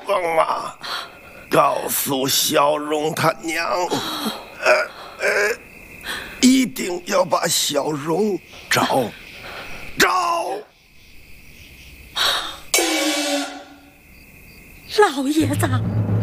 风啊，告诉小荣他娘，一定要把小荣找。 老爷子，